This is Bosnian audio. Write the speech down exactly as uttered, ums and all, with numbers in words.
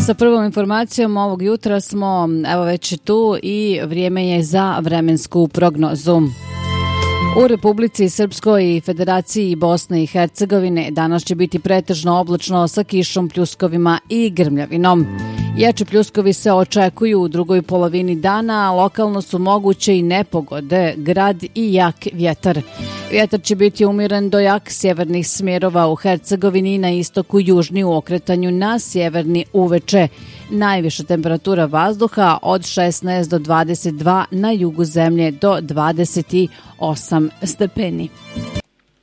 Sa prvom informacijom ovog jutra smo evo već tu i vrijeme je za vremensku prognozu. U Republici Srpskoj i Federaciji Bosne i Hercegovine danas će biti pretežno oblačno sa kišom, pljuskovima i grmljavinom. Jači pljuskovi se očekuju u drugoj polovini dana, a lokalno su moguće i nepogode, grad i jak vjetar. Vjetar će biti umiren do jak sjevernih smjerova u Hercegovini i na istoku južni u okretanju na sjeverni uveče. Najviša temperatura vazduha od šesnaest do dvadeset dva, na jugu zemlje do dvadeset osam stepeni.